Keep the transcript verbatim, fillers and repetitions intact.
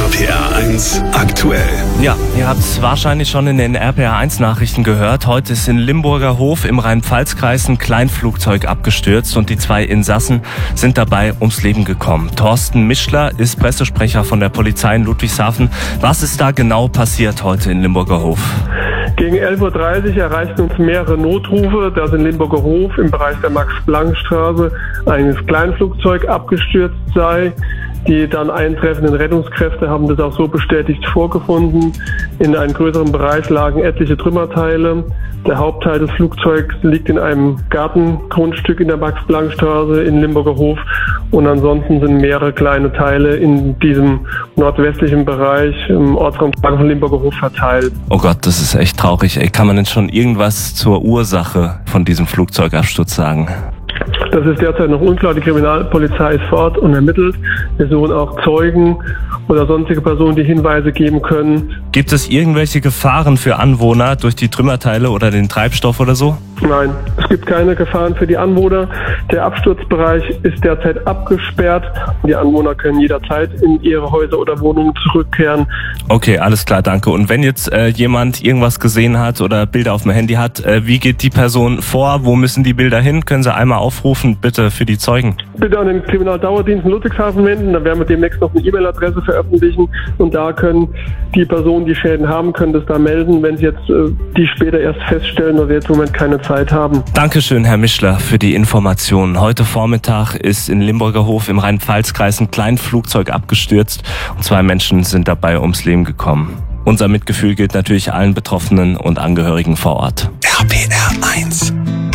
P R eins aktuell. Ja, ihr habt es wahrscheinlich schon in den R P R eins Nachrichten gehört. Heute ist in Limburger Hof im Rhein-Pfalz-Kreis ein Kleinflugzeug abgestürzt und die zwei Insassen sind dabei ums Leben gekommen. Thorsten Mischler ist Pressesprecher von der Polizei in Ludwigshafen. Was ist da genau passiert heute in Limburger Hof? Gegen elf Uhr dreißig erreichten uns mehrere Notrufe, dass in Limburger Hof im Bereich der Max-Planck-Straße ein Kleinflugzeug abgestürzt sei. Die dann eintreffenden Rettungskräfte haben das auch so bestätigt vorgefunden. In einem größeren Bereich lagen etliche Trümmerteile. Der Hauptteil des Flugzeugs liegt in einem Gartengrundstück in der Max-Planck-Straße in Limburger Hof. Und ansonsten sind mehrere kleine Teile in diesem nordwestlichen Bereich im Ortsraum von Limburger Hof verteilt. Oh Gott, das ist echt traurig. Ey, kann man denn schon irgendwas zur Ursache von diesem Flugzeugabsturz sagen? Das ist derzeit noch unklar. Die Kriminalpolizei ist vor Ort und ermittelt. Wir suchen auch Zeugen oder sonstige Personen, die Hinweise geben können. Gibt es irgendwelche Gefahren für Anwohner durch die Trümmerteile oder den Treibstoff oder so? Nein, es gibt keine Gefahren für die Anwohner. Der Absturzbereich ist derzeit abgesperrt. Die Anwohner können jederzeit in ihre Häuser oder Wohnungen zurückkehren. Okay, alles klar, danke. Und wenn jetzt äh, jemand irgendwas gesehen hat oder Bilder auf dem Handy hat, äh, wie geht die Person vor? Wo müssen die Bilder hin? Können Sie einmal aufrufen, bitte, für die Zeugen? Bitte an den Kriminaldauerdienst in Ludwigshafen wenden. Da werden wir demnächst noch eine E-Mail-Adresse veröffentlichen. Und da können die Personen, die Schäden haben, können das da melden, wenn sie jetzt äh, die später erst feststellen oder jetzt im Moment keine Zeit haben. Dankeschön, Herr Mischler, für die Informationen. Heute Vormittag ist in Limburger Hof im Rhein-Pfalz-Kreis ein Kleinflugzeug abgestürzt und zwei Menschen sind dabei ums Leben gekommen. Unser Mitgefühl gilt natürlich allen Betroffenen und Angehörigen vor Ort. R P R eins